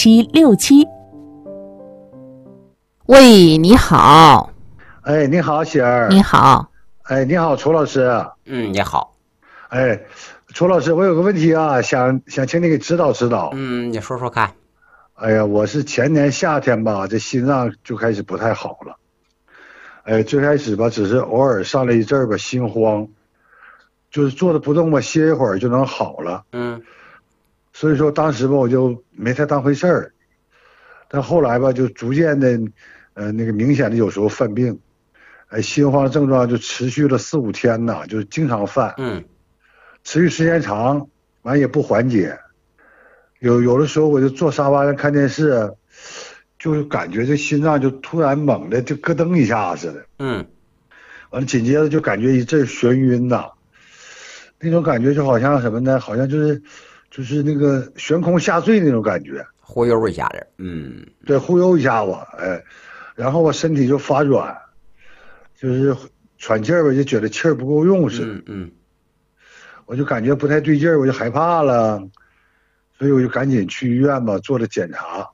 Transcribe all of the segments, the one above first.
9767。喂，你好。 哎，你好，喜儿。 你好。 哎，你好，楚老师。 你好。 哎，楚老师，我有个问题啊，想请你给指导指导。 你说说看。 哎呀，我是前年夏天吧，这心脏就开始不太好了。哎，最开始吧，只是偶尔上来一阵儿吧，心慌，就是坐着不动吧，歇一会儿就能好了。所以说当时吧，我就没太当回事儿。但后来吧，就逐渐的，那个明显的有时候犯病，哎，心慌症状就持续了4、5天呐，就是经常犯。持续时间长，完也不缓解。有的时候我就坐沙发上看电视，就感觉这心脏就突然猛的就咯噔一下似的。完了紧接着就感觉一阵眩晕呐，那种感觉就好像什么呢？好像就是那个悬空下坠那种感觉， 忽悠一下子。 对，忽悠一下我，哎，然后我身体就发软，就是喘气儿吧，就觉得气儿不够用似的。我就感觉不太对劲儿，我就害怕了，所以我就赶紧去医院吧，做了检查。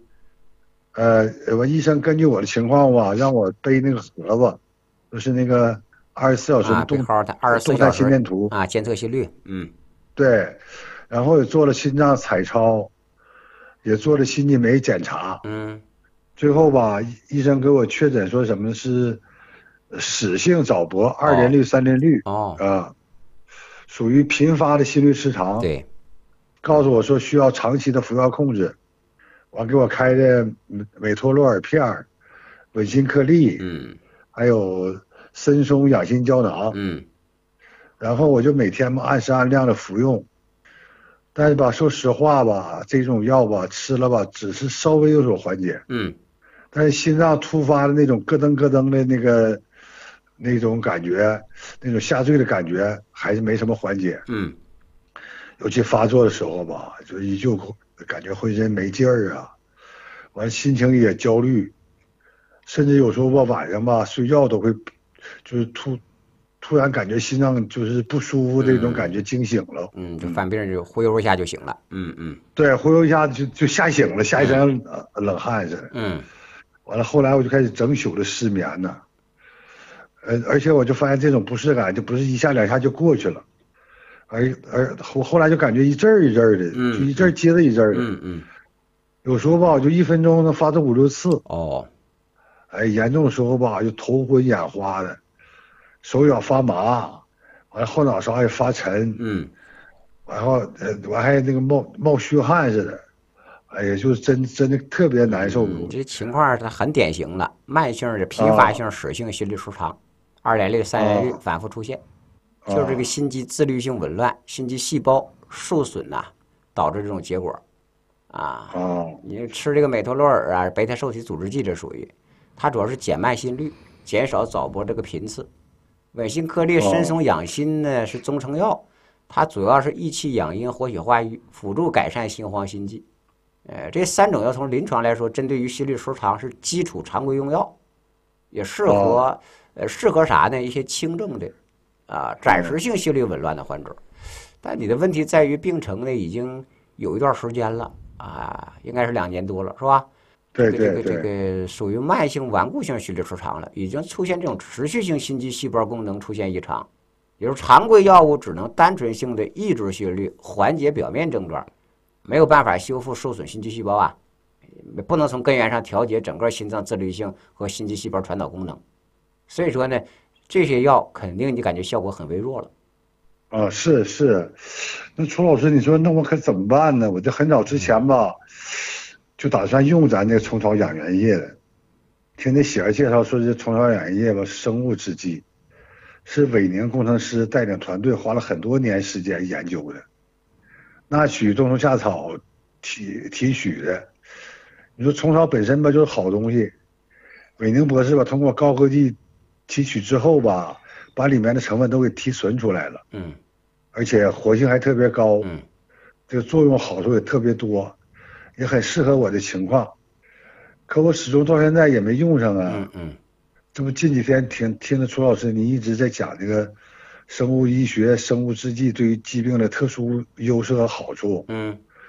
我医生根据我的情况吧，让我背那个盒子，就是那个24小时的背号的24小时心电图监测心率。 对，然后也做了心脏彩超，也做了心肌酶检查。最后吧，医生给我确诊说什么是室性早搏2联律、3联律。属于频发的心律失常。 对， 告诉我说需要长期的服药控制，完给我开的美托洛尔片、稳心克利，还有参松养心胶囊。然后我就每天嘛按时按量的服用，但是吧，说实话吧，这种药吧吃了吧，只是稍微有所缓解。但是心脏突发的那种咯噔咯噔的那种感觉，那种下坠的感觉还是没什么缓解。尤其发作的时候吧，就依旧感觉浑身没劲儿啊，完心情也焦虑，甚至有时候吧晚上吧睡觉都会，就是突然感觉心脏就是不舒服这种感觉惊醒了。 就犯病就忽悠一下就醒了。 对，忽悠一下就吓醒了，吓一身冷汗似的。完了后来我就开始整宿的失眠呢。而且我就发现这种不适感就不是一下两下就过去了，后来就感觉一阵儿一阵儿的，就一阵儿接着一阵儿的。有时候吧，就1分钟能发作5、6次。哎，严重的时候吧，就头昏眼花的，手脚发麻，完了后脑勺也发沉。然后我还那个冒虚汗似的。哎呀，就是真的特别难受。 这情况它很典型的慢性的频发性室性心律失常，2联律、3联律反复出现，就是这个心肌自律性紊乱、心肌细胞受损呐，导致这种结果。你吃这个美托洛尔啊、贝塔受体阻滞剂，这属于它主要是减慢心率，减少早搏这个频次。稳心颗粒、参松养心呢是中成药，它主要是益气养阴、活血化瘀，辅助改善心慌心悸。这3种药从临床来说，针对于心律失常是基础常规用药，也适合啥呢？一些轻症的暂时性心律紊乱的患者。但你的问题在于病程呢已经有一段时间了应该是2年多了，是吧？ 对， 这个属于慢性顽固性心律失常了，已经出现这种持续性心肌细胞功能出现异常，也就是常规药物只能单纯性的抑制心律，缓解表面症状。没有办法修复受损心肌细胞不能从根源上调节整个心脏自律性和心肌细胞传导功能，所以说呢，这些药肯定你感觉效果很微弱了。 是，那楚老师，你说那我可怎么办呢？我这很早之前吧，就打算用咱这个虫草养元液的，听那喜儿介绍说这虫草养元液吧，生物制剂，是伟宁工程师带领团队花了很多年时间研究的。那取冬虫夏草提取的，你说虫草本身吧就是好东西，伟宁博士吧通过高科技提取之后吧，把里面的成分都给提纯出来了。而且活性还特别高。这个作用好处也特别多，也很适合我的情况。可我始终到现在也没用上啊。这不近几天听着楚老师你一直在讲这个生物医学、生物制剂对于疾病的特殊优势和好处。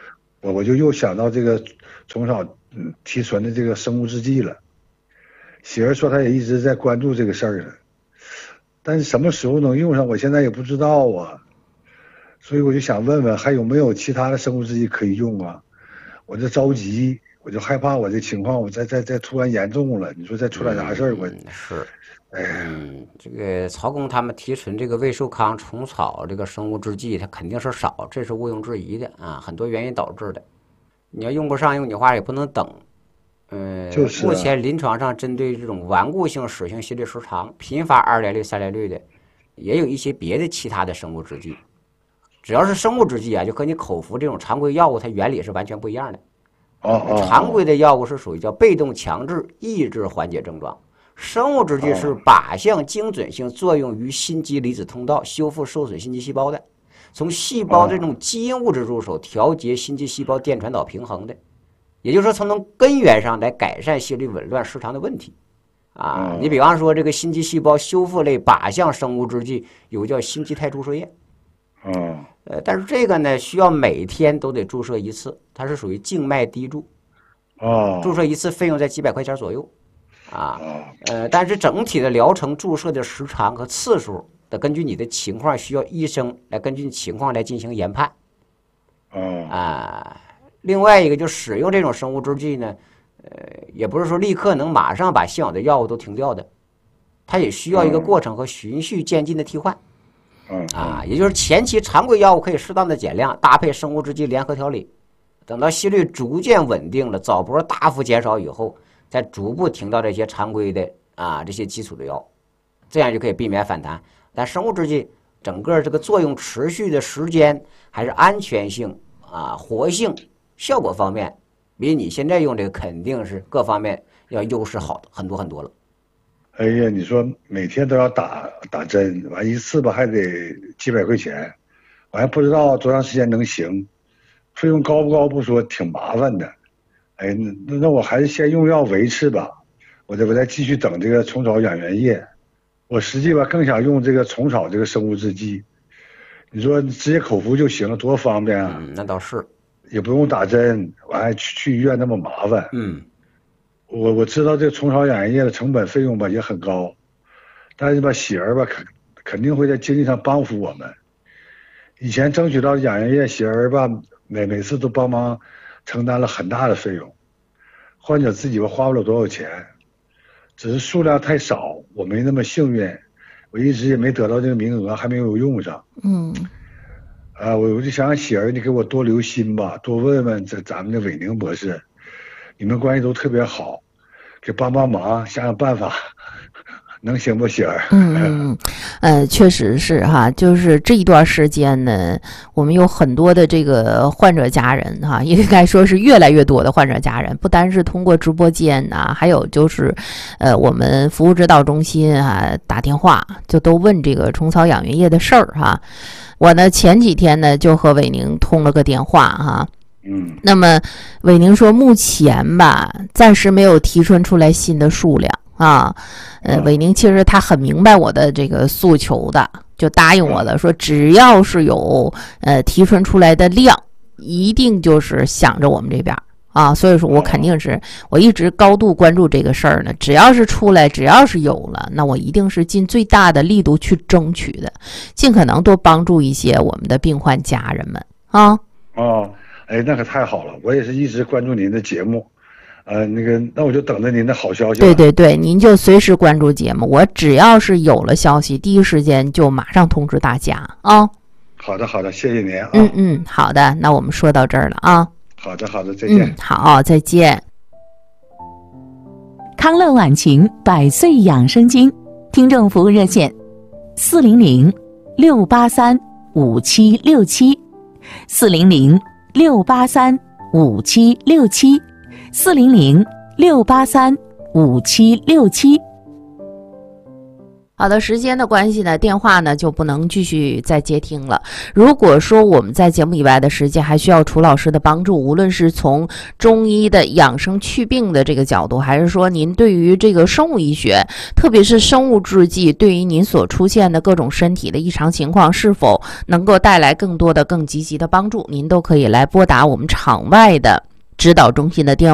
我就又想到这个虫草提纯的这个生物制剂了。媳妇说她也一直在关注这个事儿呢，但是什么时候能用上，我现在也不知道啊。所以我就想问问，还有没有其他的生物制剂可以用啊？我这着急，我就害怕我这情况我再突然严重了，你说再出点啥事儿，我是。 哎， 这个曹公他们提纯这个魏寿康虫草这个生物制剂，它肯定是少，这是毋庸置疑的啊，很多原因导致的。你要用不上用你话也不能等。 就是目前临床上针对这种顽固性室性心律失常、频发2联律、3联律的，也有一些别的其他的生物制剂。只要是生物制剂啊，就和你口服这种常规药物，它原理是完全不一样的。常规的药物是属于叫被动强制抑制缓解症状，生物制剂是靶向精准性作用于心肌离子通道，修复受损心肌细胞的，从细胞这种基因物质入手，调节心肌细胞电传导平衡的，也就是说从根源上来改善心律紊乱失常的问题啊。你比方说这个心肌细胞修复类靶向生物制剂有个叫心肌肽注射液，但是这个呢需要每天都得注射一次，它是属于静脉滴注，注射一次费用在几百块钱左右啊。但是整体的疗程注射的时长和次数得根据你的情况，需要医生来根据情况来进行研判。另外一个就使用这种生物制剂呢，也不是说立刻能马上把现有的药物都停掉的，它也需要一个过程和循序渐进的替换。也就是前期常规药物可以适当的减量，搭配生物制剂联合调理，等到心率逐渐稳定了，早搏大幅减少以后，再逐步停到这些常规的这些基础的药，这样就可以避免反弹。但生物制剂整个这个作用持续的时间，还是安全性活性、效果方面，比你现在用这个肯定是各方面要优势好很多很多了。 哎呀，你说每天都要打针，完一次吧还得几百块钱，我还不知道多长时间能行，费用高不高不说，挺麻烦的。哎，那我还是先用药维持吧，我再继续等这个虫草养元液。我实际吧更想用这个虫草这个生物制剂，你说直接口服就行了，多方便啊！ 那倒是， 也不用打针，完还去医院那么麻烦。我知道这个虫草养元液的成本费用吧也很高，但是吧喜儿吧肯定会在经济上帮扶我们。以前争取到养元液，喜儿吧每次都帮忙承担了很大的费用，患者自己吧花不了多少钱，只是数量太少，我没那么幸运，我一直也没得到这个名额，还没有用上。我就想喜儿，你给我多留心吧，多问问咱们的伟宁博士，你们关系都特别好，给帮忙，想想办法，能行不，喜儿？ 确实是哈，就是这一段时间呢，我们有很多的这个患者家人哈，应该说是越来越多的患者家人，不单是通过直播间还有就是我们服务指导中心打电话就都问这个虫草养元液的事儿哈。我呢前几天呢就和伟宁通了个电话哈。那么伟宁说目前吧暂时没有提纯出来新的数量伟宁其实他很明白我的这个诉求的，就答应我的，说只要是有提纯出来的量，一定就是想着我们这边所以说我肯定是我一直高度关注这个事儿呢，只要是出来，只要是有了，那我一定是尽最大的力度去争取的，尽可能多帮助一些我们的病患家人们哎，那可太好了，我也是一直关注您的节目。那我就等着您的好消息。 对，您就随时关注节目，我只要是有了消息，第一时间就马上通知大家好的，谢谢您好的，那我们说到这儿了好的，再见。 好，再见。 康乐晚晴100岁养生经听众服务热线400-683-5767，400-683-5767。 好的，时间的关系呢，电话呢就不能继续再接听了。如果说我们在节目以外的时间还需要楚老师的帮助，无论是从中医的养生祛病的这个角度，还是说您对于这个生物医学，特别是生物制剂，对于您所出现的各种身体的异常情况，是否能够带来更多的更积极的帮助，您都可以来拨打我们场外的指导中心的电话。